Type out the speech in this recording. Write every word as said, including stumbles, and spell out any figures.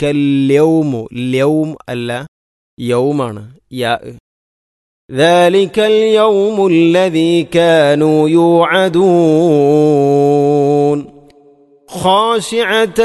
ദാലിക്കല്യൗമു ല്യൗം അല്ല യൗമാണ് യാ ذلك اليوم الذي كانوا يوعدون خاشعة